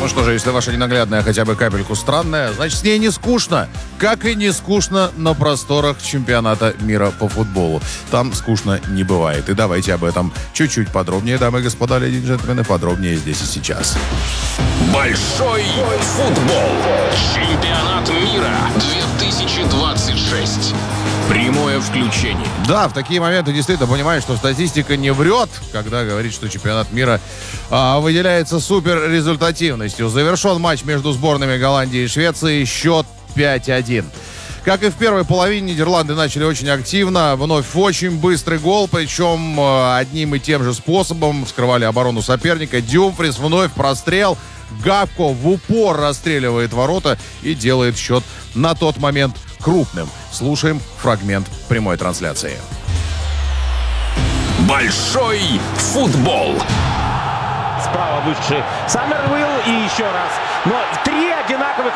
Ну что же, если ваша ненаглядная хотя бы капельку странная, значит, с ней не скучно. Как и не скучно на просторах чемпионата мира по футболу. Там скучно не бывает. И давайте об этом чуть-чуть подробнее, дамы и господа, леди и джентльмены, подробнее здесь и сейчас. Большой футбол. Чемпионат мира 2026. Прямое включение. Да, в такие моменты действительно понимаешь, что статистика не врет, когда говорит, что чемпионат мира выделяется супер результативностью. Завершен матч между сборными Голландии и Швеции. Счет 5-1. Как и в первой половине, Нидерланды начали очень активно. Вновь очень быстрый гол, причем одним и тем же способом вскрывали оборону соперника. Дюмфрис вновь прострел. Гакпо в упор расстреливает ворота и делает счет на тот момент крупным. Слушаем фрагмент прямой трансляции. Большой футбол. Справа вышедший Саммервилл и еще раз. Но три одинаковых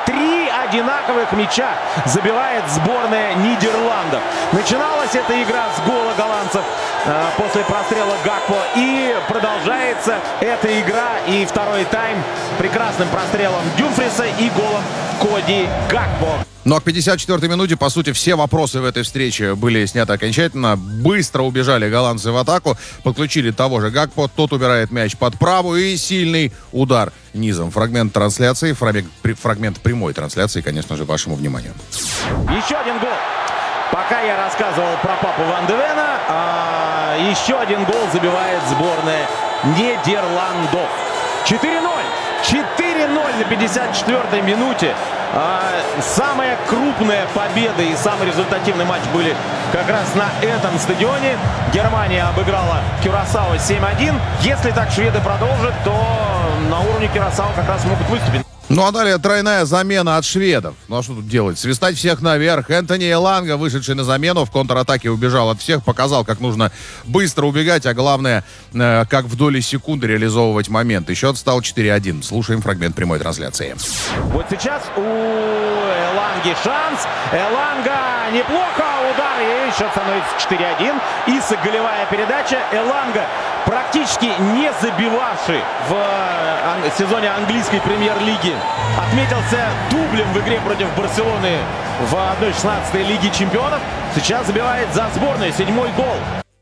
мяча забивает сборная Нидерландов. Начиналась эта игра с гола голландцев после прострела Гакпо. И продолжается эта игра и второй тайм прекрасным прострелом Дюмфриса и голом Коди Гакпо. Но к 54-й минуте, по сути, все вопросы в этой встрече были сняты окончательно. Быстро убежали голландцы в атаку, подключили того же Гакпо, тот убирает мяч под правую и сильный удар низом. Фрагмент трансляции, фрагмент прямой трансляции, конечно же, вашему вниманию. Еще один гол. Пока я рассказывал про папу Ван де Вена, еще один гол забивает сборная Нидерландов. 4-0. 4-0 на 54-й минуте. Самая крупная победа и самый результативный матч были как раз на этом стадионе. Германия обыграла Кюрасао 7-1. Если так шведы продолжат, то на уровне Кюрасао как раз могут выступить. Ну а далее тройная замена от шведов. Ну а что тут делать? Свистать всех наверх. Энтони Эланга, вышедший на замену, в контратаке убежал от всех, показал, как нужно быстро убегать, а главное, как в доли секунды реализовывать момент. И счет стал 4-1. Слушаем фрагмент прямой трансляции. Вот сейчас у Эланги шанс. Эланга неплохо. Удар, и счет становится 4-1. И голевая передача. Эланга, практически не забивавший в сезоне английской премьер-лиги, отметился дублем в игре против Барселоны в 1/16 Лиги чемпионов. Сейчас забивает за сборную 7-й гол.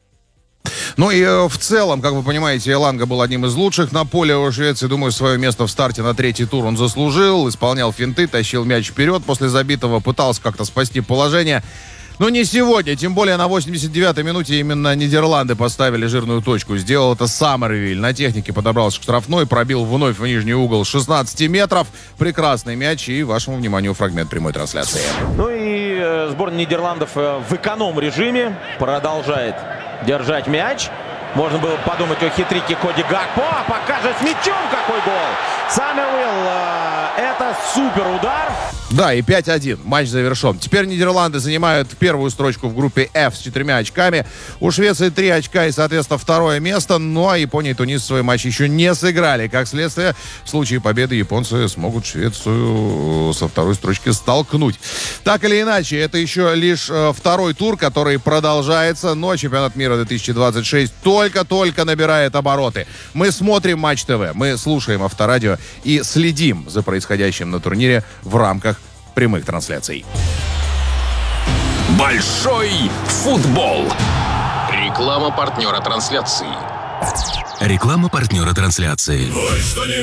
Ну и в целом, как вы понимаете, Эланга был одним из лучших на поле у Швеции. Думаю, свое место в старте на третий тур он заслужил. Исполнял финты, тащил мяч вперед после забитого, пытался как-то спасти положение. Но не сегодня, тем более на 89-й минуте именно Нидерланды поставили жирную точку. Сделал это Саммервилл. На технике подобрался к штрафной, пробил вновь в нижний угол 16 метров. Прекрасный мяч, и вашему вниманию фрагмент прямой трансляции. Ну и сборная Нидерландов в эконом-режиме продолжает держать мяч. Можно было подумать о хитрике Коди Гакпо, а пока же с мячом какой гол! Саммервилл, это супер удар. Да, и 5-1. Матч завершен. Теперь Нидерланды занимают первую строчку в группе F с 4 очками. У Швеции 3 очка и, соответственно, второе место. Ну, а Япония и Тунис свой матч еще не сыграли. Как следствие, в случае победы японцы смогут Швецию со второй строчки столкнуть. Так или иначе, это еще лишь второй тур, который продолжается. Но чемпионат мира 2026 только-только набирает обороты. Мы смотрим Матч ТВ, мы слушаем Авторадио и следим за происходящим на турнире в рамках прямых трансляций. Большой футбол. Реклама партнера трансляции. Реклама партнера трансляции.